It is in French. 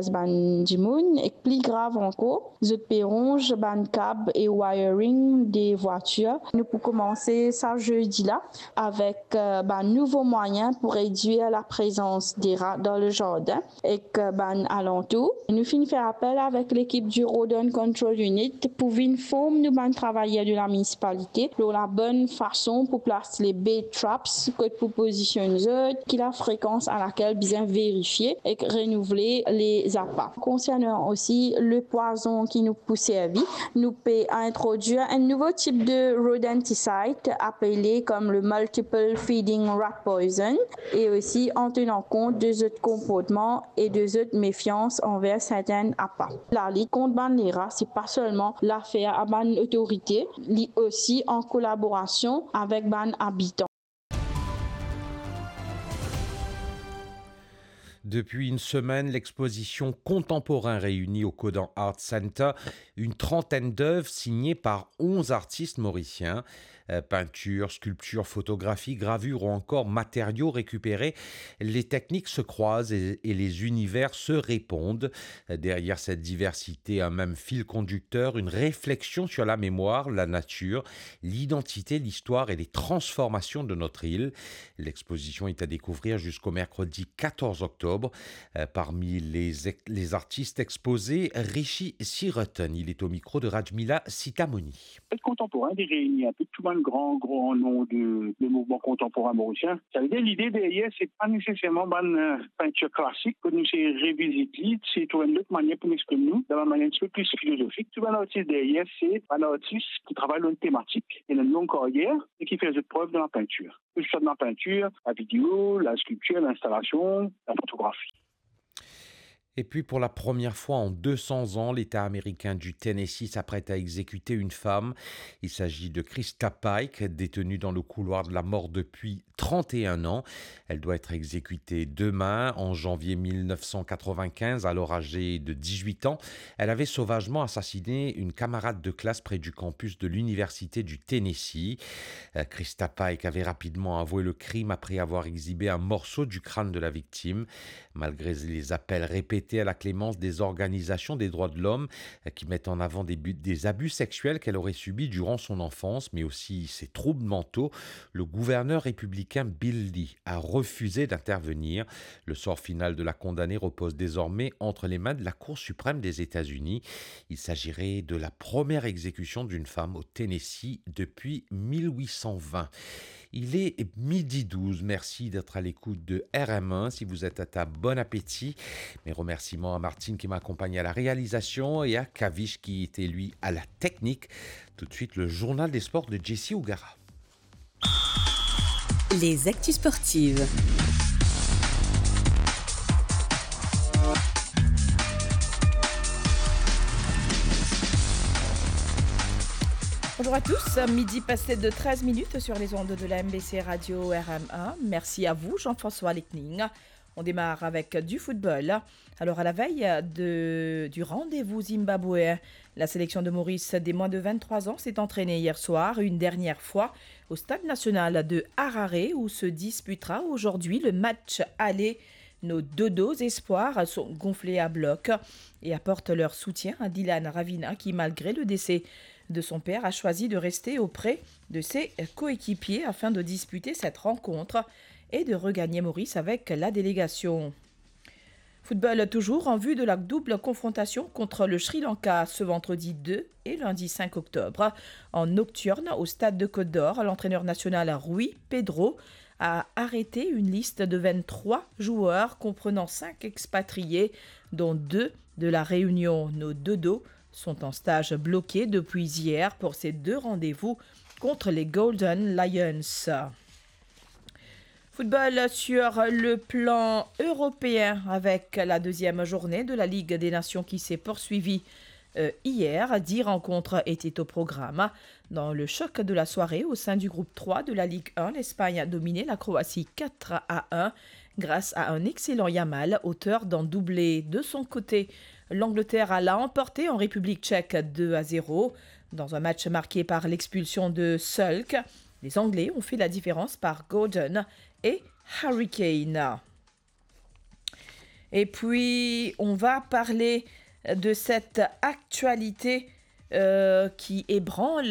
base ban Jimoun et plus grave encore, zut péronge ban câble et wiring des voitures. Nous pouvons commencer ça jeudi là avec ban nouveaux moyens pour réduire la présence des rats dans le jardin et que ban alentour. Nous finissons faire appel avec l'équipe du Rodent Control Unit pour une forme nous ban travailleurs de la municipalité pour la bonne façon pour placer les bait traps que pour positionner qui la fréquence à laquelle bien vérifier et renouveler les appâts. Concernant aussi le poison qui nous peut servir, nous peut introduire un nouveau type de rodenticide appelé comme le multiple feeding rat poison et aussi en tenant compte des autres comportements et des autres méfiances envers certains appâts. La lutte contre les rats, c'est pas seulement l'affaire à ban autorité, mais aussi en collaboration avec ban habitants. Depuis une semaine, l'exposition Contemporain réunit au Codan Art Center une trentaine d'œuvres signées par 11 artistes mauriciens. Peinture, sculpture, photographie, gravure ou encore matériaux récupérés. Les techniques se croisent et les univers se répondent. Derrière cette diversité, un même fil conducteur, une réflexion sur la mémoire, la nature, l'identité, l'histoire et les transformations de notre île. L'exposition est à découvrir jusqu'au mercredi 14 octobre. Parmi les artistes exposés, Rishi Siroten, il est au micro de Rajmila Sitamoni. Le contemporain il réunit un peu tout un grand nom de mouvement contemporain mauricien. Ça veut dire l'idée derrière, c'est pas nécessairement une peinture classique que nous c'est revisiter, c'est trouver une autre manière pour nous exprimer nous, de la manière un peu plus philosophique. Tout un artiste derrière, c'est un artiste qui travaille dans une thématique, et une longue carrière et qui fait des preuves dans la peinture. Que ce soit dans la peinture, la vidéo, la sculpture, l'installation, la photographie. Et puis pour la première fois en 200 ans, l'État américain du Tennessee s'apprête à exécuter une femme. Il s'agit de Krista Pike, détenue dans le couloir de la mort depuis 31 ans. Elle doit être exécutée demain, en janvier 1995, alors âgée de 18 ans. Elle avait sauvagement assassiné une camarade de classe près du campus de l'Université du Tennessee. Krista Pike avait rapidement avoué le crime après avoir exhibé un morceau du crâne de la victime. Malgré les appels répétés à la clémence des organisations des droits de l'homme qui mettent en avant des abus sexuels qu'elle aurait subis durant son enfance, mais aussi ses troubles mentaux, le gouverneur républicain Bill Lee a refusé d'intervenir. Le sort final de la condamnée repose désormais entre les mains de la Cour suprême des États-Unis. Il s'agirait de la première exécution d'une femme au Tennessee depuis 1820. Il est 12h12. Merci d'être à l'écoute de RM1. Si vous êtes à table, bon appétit. Mes remerciements à Martine qui m'accompagne à la réalisation et à Kavish qui était lui à la technique. Tout de suite, le journal des sports de Jessie Ougara. Les actus sportives. Bonjour à tous, midi passé de 13 minutes sur les ondes de la MBC Radio RM1. Merci à vous, Jean-François Lecning. On démarre avec du football. Alors à la veille du rendez-vous zimbabwéen, la sélection de Maurice des moins de 23 ans s'est entraînée hier soir une dernière fois au stade national de Harare où se disputera aujourd'hui le match aller. Nos dodos espoirs sont gonflés à bloc et apportent leur soutien à Dylan Ravina qui, malgré le décès de son père, a choisi de rester auprès de ses coéquipiers afin de disputer cette rencontre et de regagner Maurice avec la délégation. Football toujours en vue de la double confrontation contre le Sri Lanka ce vendredi 2 et lundi 5 octobre. En nocturne au stade de Côte d'Or, l'entraîneur national Rui Pedro a arrêté une liste de 23 joueurs comprenant 5 expatriés, dont 2 de la Réunion. Nos dodos sont en stage bloqué depuis hier pour ces 2 rendez-vous contre les Golden Lions. Football sur le plan européen avec la deuxième journée de la Ligue des Nations qui s'est poursuivie hier. 10 rencontres étaient au programme. Dans le choc de la soirée, au sein du groupe 3 de la Ligue 1, l'Espagne a dominé la Croatie 4-1 grâce à un excellent Yamal, auteur d'un doublé. De son côté, l'Angleterre l'a emporté en République tchèque 2-0 dans un match marqué par l'expulsion de Sulk. Les Anglais ont fait la différence par Gordon et Harry Kane. Et puis, on va parler de cette actualité qui ébranle